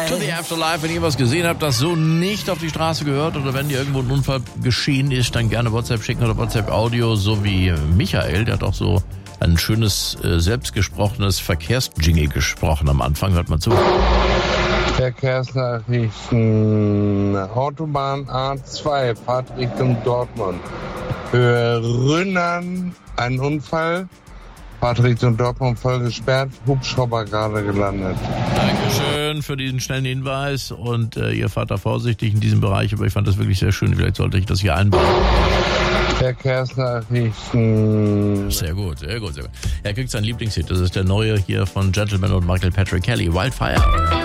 To the Afterlife, wenn ihr was gesehen habt, das so nicht auf die Straße gehört oder wenn dir irgendwo ein Unfall geschehen ist, dann gerne WhatsApp schicken oder WhatsApp-Audio, so wie Michael, der hat auch so ein schönes, selbstgesprochenes Verkehrsjingle gesprochen am Anfang. Hört mal zu. Verkehrsnachrichten, Autobahn A2, Fahrt Richtung Dortmund. Höhe Rünnern, ein Unfall. Fahrt Richtung Dortmund voll gesperrt, Hubschrauber gerade gelandet. Dankeschön für diesen schnellen Hinweis und ihr fahrt da vorsichtig in diesem Bereich, aber ich fand das wirklich sehr schön. Vielleicht sollte ich das hier einbauen. Verkehrsnachrichten. Sehr gut, sehr gut, sehr gut. Er kriegt seinen Lieblingshit, das ist der neue hier von Gentleman und Michael Patrick Kelly, Wildfire.